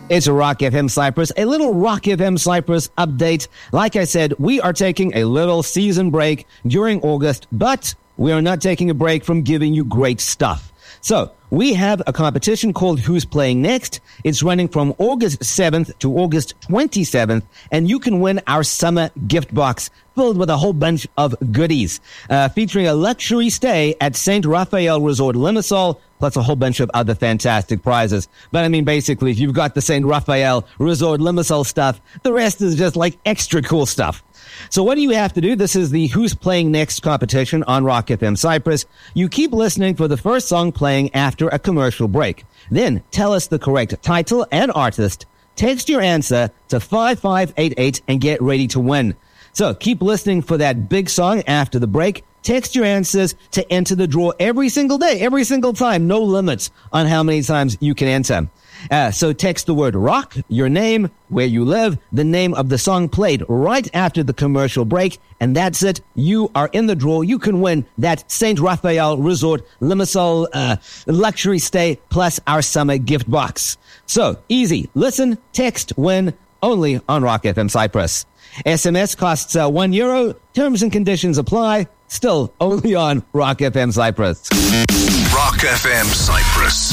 It's a Rock FM Cyprus, a little Rock FM Cyprus update. Like I said, we are taking a little season break during August, but we are not taking a break from giving you great stuff. So, we have a competition called Who's Playing Next. It's running from August 7th to August 27th, and you can win our summer gift box filled with a whole bunch of goodies, featuring a luxury stay at St. Raphael Resort Limassol, plus a whole bunch of other fantastic prizes. But I mean, basically, if you've got the St. Raphael Resort Limassol stuff, the rest is just like extra cool stuff. So what do you have to do? This is the Who's Playing Next competition on Rock FM Cyprus. You keep listening for the first song playing after a commercial break. Then tell us the correct title and artist. Text your answer to 5588 and get ready to win. So keep listening for that big song after the break. Text your answers to enter the draw every single day, every single time. No limits on how many times you can enter. So text the word rock, your name, where you live, the name of the song played right after the commercial break, and that's it. You are in the draw. You can win that St. Raphael Resort Limassol luxury stay plus our summer gift box. So easy. Listen, text, win, only on Rock FM Cyprus. SMS costs €1. Terms and conditions apply. Still only on Rock FM Cyprus. Rock FM Cyprus.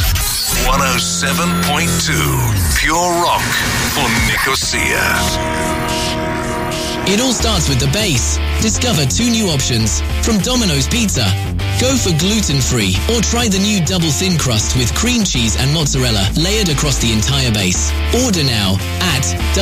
107.2 Pure Rock for Nicosia. It all starts with the base. Discover 2 new options from Domino's Pizza. Go for gluten-free or try the new double thin crust with cream cheese and mozzarella layered across the entire base. Order now at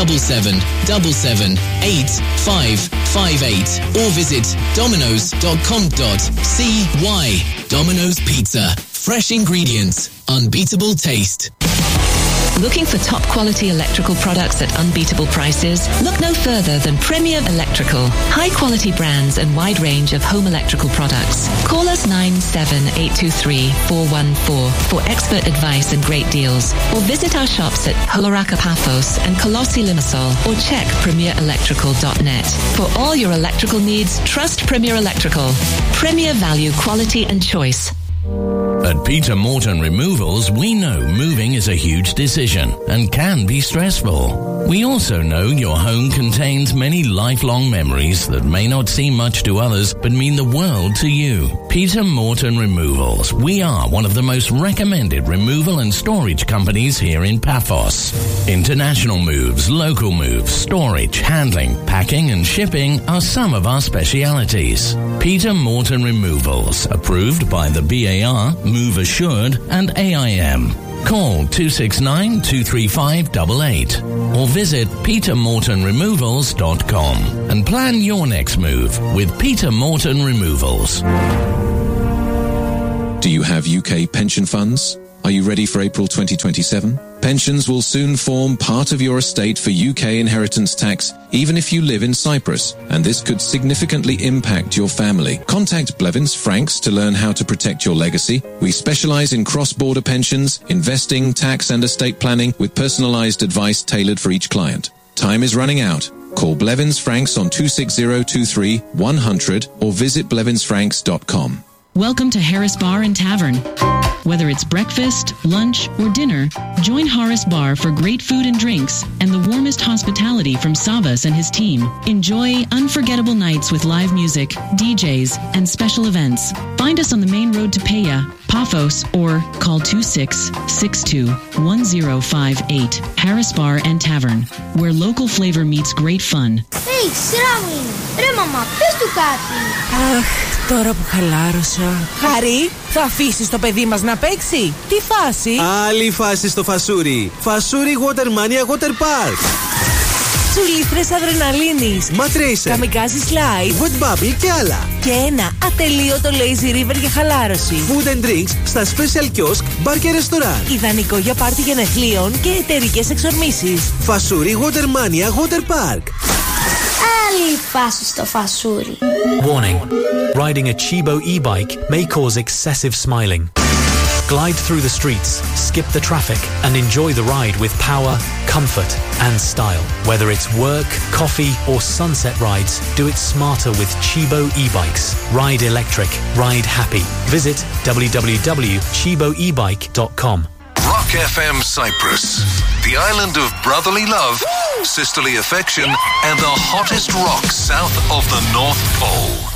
77778558 or visit dominos.com.cy. Domino's Pizza. Fresh ingredients, unbeatable taste. Looking for top quality electrical products at unbeatable prices? Look no further than Premier Electrical. High quality brands and wide range of home electrical products. Call us 97823-414 for expert advice and great deals. Or visit our shops at Holoraka Paphos and Colossi Limassol, or check premierelectrical.net. For all your electrical needs, trust Premier Electrical. Premier value, quality and choice. At Peter Morton Removals, we know moving is a huge decision and can be stressful. We also know your home contains many lifelong memories that may not seem much to others but mean the world to you. Peter Morton Removals. We are one of the most recommended removal and storage companies here in Paphos. International moves, local moves, storage, handling, packing and shipping are some of our specialities. Peter Morton Removals, approved by the BAR, Move Assured and AIM. Call 269-235-88 or visit petermortonremovals.com and plan your next move with Peter Morton Removals. Do you have UK pension funds? Are you ready for April 2027? Pensions will soon form part of your estate for UK inheritance tax, even if you live in Cyprus, and this could significantly impact your family. Contact Blevins Franks to learn how to protect your legacy. We specialize in cross-border pensions, investing, tax and estate planning with personalized advice tailored for each client. Time is running out. Call Blevins Franks on 26023 100 or visit blevinsfranks.com. Welcome to Harris Bar and Tavern. Whether it's breakfast, lunch, or dinner, join Harris Bar for great food and drinks and the warmest hospitality from Savas and his team. Enjoy unforgettable nights with live music, DJs, and special events. Find us on the main road to Peia, Paphos, or call 2662-1058. Harris Bar and Tavern, where local flavor meets great fun. Hey, σειρά μου είναι. Ρε μαμά, πες του κάτι. Αχ, τώρα που χαλάρωσα. Χαρή, θα αφήσεις το παιδί μας να παίξει? Τι φάση? Άλλη φάση στο Φασούρι. Φασούρι Watermania Water Park. Τσουλήθρες αδρεναλίνης, Mat-Racer, καμικάζι slide, Wet Bubble και άλλα. και ένα ατελείωτο lazy river για χαλάρωση. Food and drinks στα special kiosk, bar και restaurant. Ιδανικό για πάρτι γενεθλίων και εταιρικές εξορμήσεις. Φασούρι Watermania Water Park. Άλλη φάση στο Φασούρι. Warning. Riding a Chibo e-bike may cause excessive smiling. Glide through the streets, skip the traffic, and enjoy the ride with power, comfort, and style. Whether it's work, coffee, or sunset rides, do it smarter with Chibo e-bikes. Ride electric, ride happy. Visit www.chiboebike.com. Rock FM Cyprus, the island of brotherly love, sisterly affection, and the hottest rock south of the North Pole.